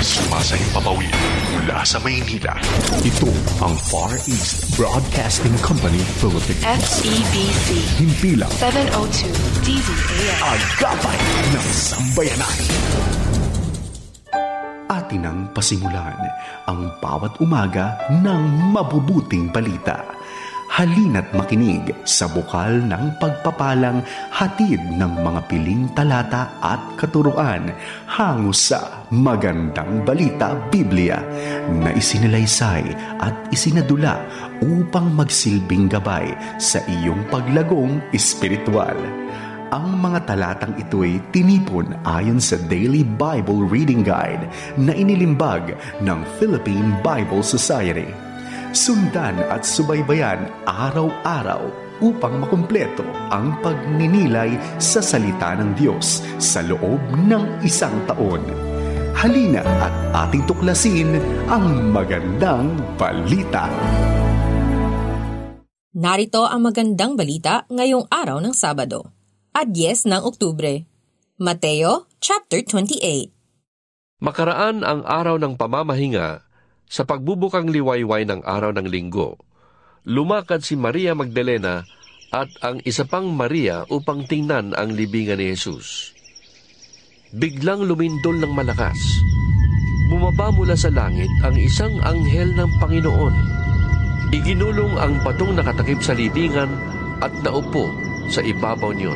Sumasahimpapawid mula sa Maynila. Ito ang Far East Broadcasting Company Philippines. FEBC. Himpilang 702 DZAM. Agapay ng Sambayanan. Atin ang pasimulan ang bawat umaga ng mabubuting balita. Halina't makinig sa bukal ng pagpapalang hatid ng mga piling talata at katuruan hango sa Magandang Balita Biblia na isinalaysay at isinadula upang magsilbing gabay sa iyong paglagong espiritual. Ang mga talatang ito'y tinipon ayon sa Daily Bible Reading Guide na inilimbag ng Philippine Bible Society. Sundan at subaybayan araw-araw upang makumpleto ang pagninilay sa salita ng Diyos sa loob ng isang taon. Halina at ating tuklasin ang magandang balita. Narito ang magandang balita ngayong araw ng Sabado, 10 ng Oktubre. Mateo chapter 28. Makaraan ang araw ng pamamahinga. Sa pagbubukang liwayway ng araw ng linggo, lumakad si Maria Magdalena at ang isa pang Maria upang tingnan ang libingan ni Jesus. Biglang lumindol ng malakas. Bumaba mula sa langit ang isang anghel ng Panginoon. Iginulong ang patong nakatakip sa libingan at naupo sa ibabaw niyon.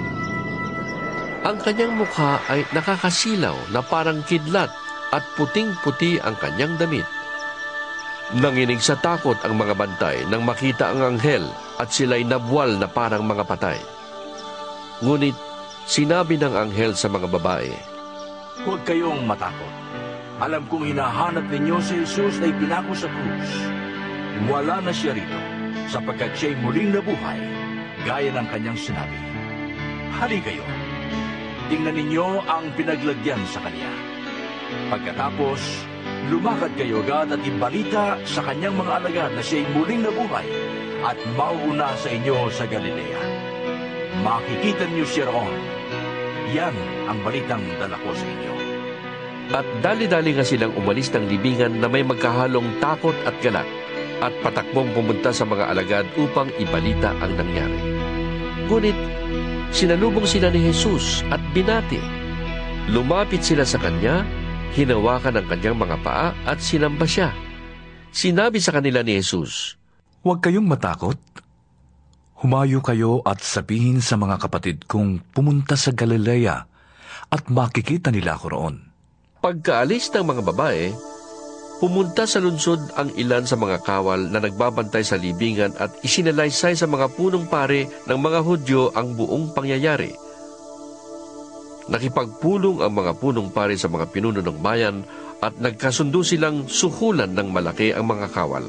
Ang kanyang mukha ay nakakasilaw na parang kidlat at puting-puti ang kanyang damit. Nanginig sa takot ang mga bantay nang makita ang anghel at sila'y nabuwal na parang mga patay. Ngunit sinabi ng anghel sa mga babae, "Huwag kayong matakot. Alam kong hinahanap ninyo si Jesus na ipinako sa krus. Wala na siya rito, sapagkat siya'y muling nabuhay, gaya ng kanyang sinabi. Hali kayo. Tingnan ninyo ang pinaglagyan sa kanya." Pagkatapos, lumakad kayo agad at ibalita sa kanyang mga alagad na siya'y muling nabuhay at mauuna sa inyo sa Galilea. Makikita niyo siya roon. Yan ang balitang dala ko sa inyo. At dali-dali nga silang umalis ng libingan na may magkahalong takot at galak at patakbong pumunta sa mga alagad upang ibalita ang nangyari. Ngunit sinalubong sila ni Jesus at binati. Lumapit sila sa kanya, hinawakan ang kanyang mga paa at sinamba siya. Sinabi sa kanila ni Jesus, "Huwag kayong matakot. Humayo kayo at sabihin sa mga kapatid kong pumunta sa Galilea at makikita nila ako roon." Pagkaalis ng mga babae, pumunta sa lungsod ang ilan sa mga kawal na nagbabantay sa libingan at isinalaysay sa mga punong pare ng mga Hudyo ang buong pangyayari. Nakipagpulong ang mga punong pare sa mga pinuno ng bayan at nagkasundo silang suhulan ng malaki ang mga kawal.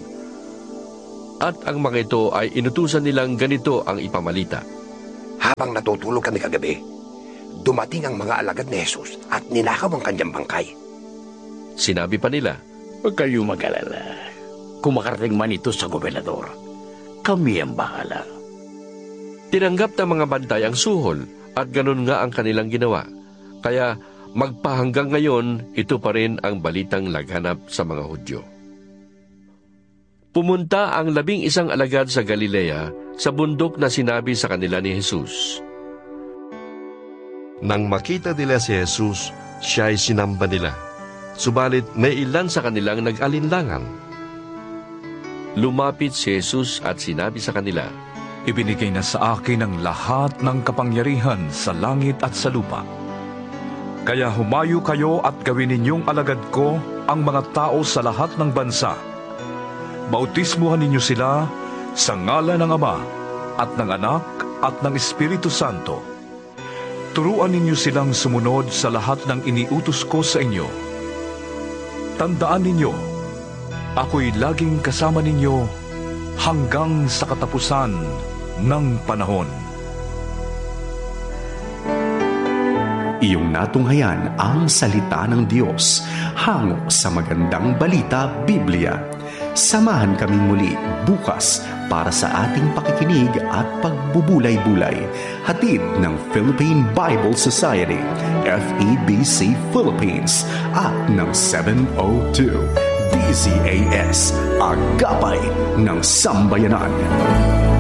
At ang mga ito ay inutusan nilang ganito ang ipamalita. "Habang natutulog kami kagabi, dumating ang mga alagad ni Jesus at ninakaw ang kanyang bangkay." Sinabi pa nila, Huwag kayong mag-alala. Kung makarating man ito sa gobernador, kami ang bahala. Tinanggap ng mga bantay ang suhol at ganun nga ang kanilang ginawa. Kaya magpahanggang ngayon, ito pa rin ang balitang laghanap sa mga Hudyo. Pumunta ang 11 alagad sa Galilea sa bundok na sinabi sa kanila ni Jesus. Nang makita nila si Jesus, siya ay sinamba nila. Subalit may ilan sa kanilang nag-alinlangan. Lumapit si Jesus at sinabi sa kanila, "Ibinigay na sa akin ang lahat ng kapangyarihan sa langit at sa lupa. Kaya humayo kayo at gawin ninyong alagad ko ang mga tao sa lahat ng bansa. Bautismuhan ninyo sila sa ngalan ng Ama at ng Anak at ng Espiritu Santo. Turuan ninyo silang sumunod sa lahat ng iniutos ko sa inyo. Tandaan ninyo, ako'y laging kasama ninyo hanggang sa katapusan ng panahon." Iyong natunghayan ang salita ng Diyos hango sa Magandang Balita Biblia. Samahan kaming muli bukas para sa ating pakikinig at pagbubulay-bulay. Hatid ng Philippine Bible Society, FEBC Philippines, at ng 702 DZAS, Agapay ng Sambayanan.